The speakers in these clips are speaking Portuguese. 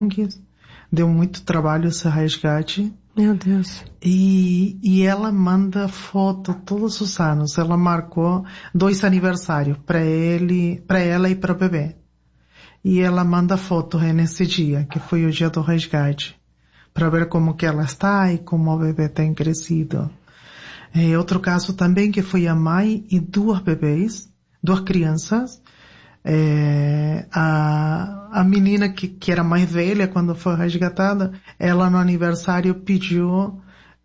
ONGs. Deu muito trabalho esse resgate. Meu Deus. E ela manda foto todos os anos. Ela marcou 2 aniversários para ela e para o bebê. E ela manda foto nesse dia, que foi o dia do resgate, para ver como que ela está e como o bebê tem crescido. Outro caso também que foi a mãe e 2 bebês, 2 crianças. A menina que era mais velha quando foi resgatada, ela no aniversário pediu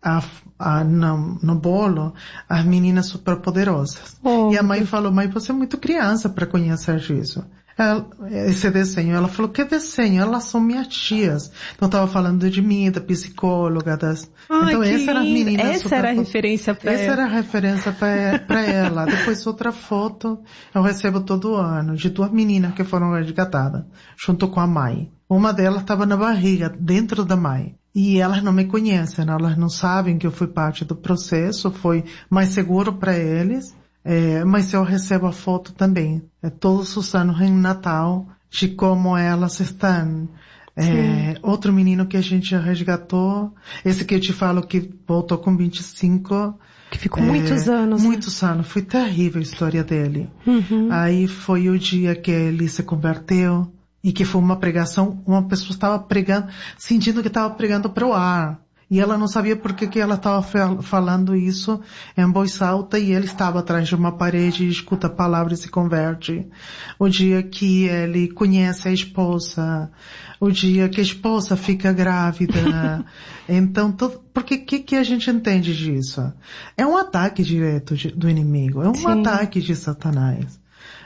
no bolo as meninas superpoderosas. E a mãe falou, mãe, você é muito criança para conhecer isso. Esse desenho, ela falou, que desenho? Elas são minhas tias. Então estava falando de mim, da psicóloga, então essa era as meninas. Essa era a referência para ela. Essa era a referência para ela. Depois outra foto, eu recebo todo ano, de 2 meninas que foram resgatadas, junto com a mãe. Uma delas estava na barriga, dentro da mãe. E elas não me conhecem, elas não sabem que eu fui parte do processo, foi mais seguro para eles. Mas eu recebo a foto também, todos os anos em Natal, de como elas estão. Outro menino que a gente resgatou, esse que eu te falo que voltou com 25. Que ficou muitos anos. Muitos anos, foi terrível a história dele. Uhum. Aí foi o dia que ele se converteu, e que foi uma pregação, uma pessoa estava pregando, sentindo que estava pregando para o ar. E ela não sabia por que ela estava falando isso em voz alta, e ele estava atrás de uma parede e escuta a palavra e se converte. O dia que ele conhece a esposa, o dia que a esposa fica grávida. Então, porque que a gente entende disso? É um ataque direto do inimigo, é um ataque de Satanás.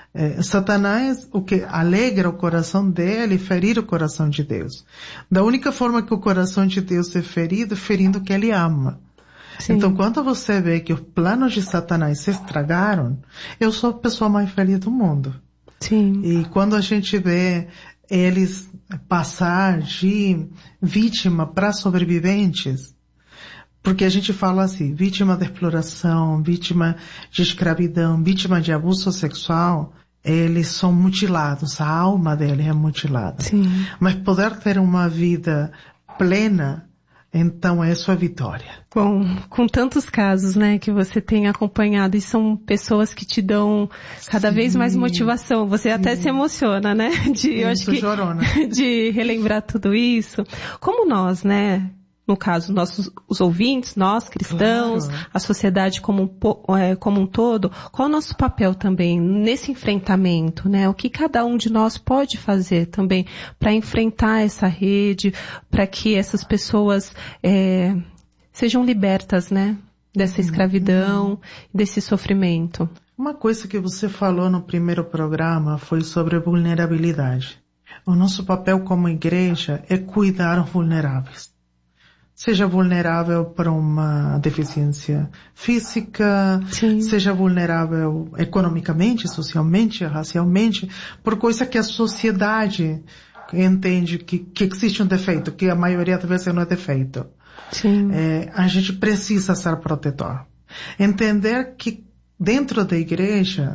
Satanás, o que alegra o coração dele, ferir o coração de Deus. Da única forma que o coração de Deus é ferido, ferindo o que ele ama. Sim. Então, quando você vê que os planos de Satanás se estragaram, eu sou a pessoa mais feliz do mundo. Sim. E quando a gente vê eles passar de vítima para sobreviventes, porque a gente fala assim, vítima de exploração, vítima de escravidão, vítima de abuso sexual, eles são mutilados, a alma deles é mutilada. Sim. Mas poder ter uma vida plena, então é sua vitória. Bom, com tantos casos, né, que você tem acompanhado, e são pessoas que te dão cada vez mais motivação. Você até se emociona, né? Eu acho que chorona. De relembrar tudo isso. Como nós, né? No caso, os ouvintes, nós cristãos, claro, a sociedade como um todo, qual é o nosso papel também nesse enfrentamento, né? O que cada um de nós pode fazer também para enfrentar essa rede, para que essas pessoas sejam libertas, né? Dessa escravidão, desse sofrimento. Uma coisa que você falou no primeiro programa foi sobre vulnerabilidade. O nosso papel como igreja é cuidar dos vulneráveis. Seja vulnerável para uma deficiência física, sim, seja vulnerável economicamente, socialmente, racialmente, por coisa que a sociedade entende que existe um defeito, que a maioria das vezes não é defeito. Sim. A gente precisa ser protetor. Entender que dentro da igreja,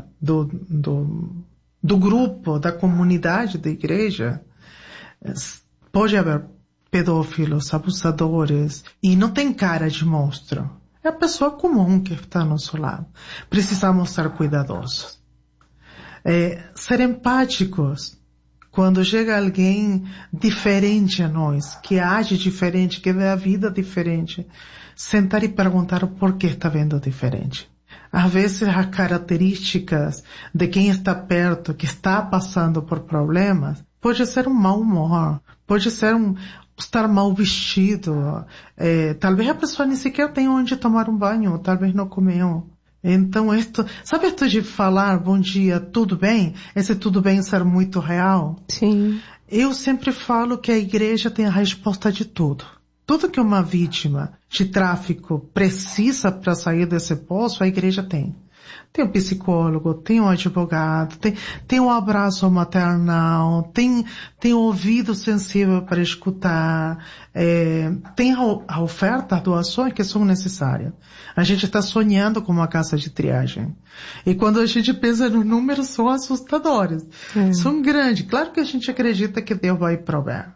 do grupo, da comunidade da igreja, pode haver pedófilos, abusadores, e não tem cara de monstro. É a pessoa comum que está ao nosso lado. Precisamos ser cuidadosos. Ser empáticos. Quando chega alguém diferente a nós, que age diferente, que vê a vida diferente, sentar e perguntar o porquê está vendo diferente. Às vezes as características de quem está perto, que está passando por problemas, pode ser um mau humor, pode ser estar mal vestido, talvez a pessoa nem sequer tenha onde tomar um banho, talvez não comeu. Então sabe isto de falar bom dia, tudo bem? Esse tudo bem ser muito real? Sim. Eu sempre falo que a igreja tem a resposta de tudo. Tudo que uma vítima de tráfico precisa para sair desse poço, a igreja tem. Tem um psicólogo, tem um advogado, tem um abraço maternal, tem um ouvido sensível para escutar, tem a oferta, as doações que são necessárias. A gente está sonhando com uma casa de triagem. E quando a gente pensa nos números, são assustadores. São grandes. Claro que a gente acredita que Deus vai prover.